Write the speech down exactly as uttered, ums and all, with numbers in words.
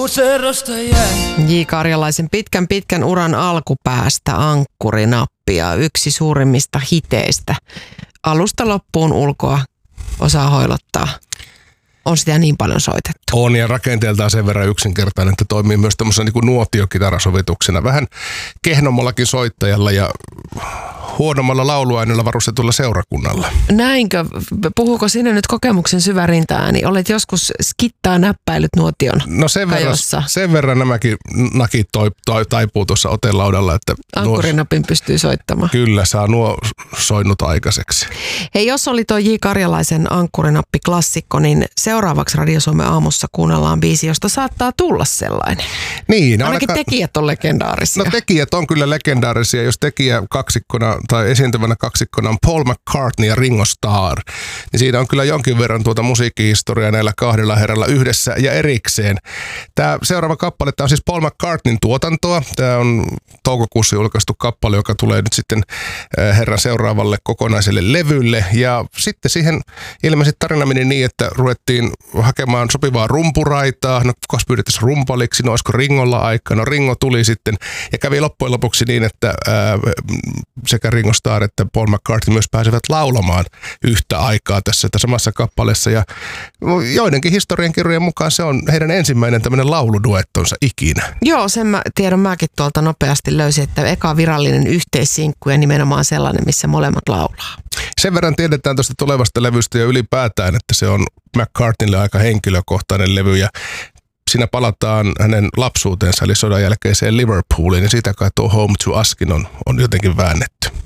J. Karjalaisen pitkän pitkän uran alkupäästä Ankkurinappia, yksi suurimmista hiteistä. Alusta loppuun ulkoa osaa hoilottaa. On sitä niin paljon soitettu. On, ja rakenteeltaan sen verran yksinkertainen, että toimii myös tämmöisen niin kuin nuotiokitarasovituksena. Vähän kehnommallakin soittajalla ja huonommalla lauluaineella varustetulla seurakunnalla. Näinkö? Puhuuko sinne nyt kokemuksen syvä rintaääni? Olet joskus skittaa näppäilyt nuotion No sen verran, kajossa. sen verran nämäkin nakit toi, toi, taipuu tuossa otelaudalla. Että Ankkurinapin pystyy soittamaan. Kyllä, saa nuo soinnut aikaiseksi. Hei, jos oli tuo J. Karjalaisen Ankkurinappi-klassikko, niin seuraavaksi Radio Suomen aamussa kuunnellaan biisi, josta saattaa tulla sellainen. Niin, ainakin ainakaan, tekijät on legendaarisia. No tekijät on kyllä legendaarisia, jos tekijä kaksikkona tai esiintyvänä kaksikkona on Paul McCartney ja Ringo Starr, niin siinä on kyllä jonkin verran tuota musiikkihistoriaa näillä kahdella herralla yhdessä ja erikseen. Tämä seuraava kappale, tämä on siis Paul McCartneyn tuotantoa. Tämä on toukokuussa julkaistu kappale, joka tulee nyt sitten herran seuraavalle kokonaiselle levylle. Ja sitten siihen ilmeisesti tarina meni niin, että ruvettiin hakemaan sopivaa rumpuraitaa. No kukas pyydettäisiin rumpaliksi, no olisiko Ringolla aika? No Ringo tuli sitten ja kävi loppujen lopuksi niin, että ää, sekä Ringo Starr että Paul McCartney myös pääsevät laulamaan yhtä aikaa tässä samassa kappaleessa. Ja joidenkin historiankirjojen mukaan se on heidän ensimmäinen tämmöinen lauluduettonsa ikinä. Joo, sen mä tiedän mäkin tuolta nopeasti löysin, että eka virallinen yhteissinkku ja nimenomaan sellainen, missä molemmat laulaa. Sen verran tiedetään tuosta tulevasta levystä jo ylipäätään, että se on McCartneylle aika henkilökohtainen levy ja siinä palataan hänen lapsuutensa eli sodan jälkeiseen Liverpooliin ja siitä kai tuo Home to Uskin on, on jotenkin väännetty.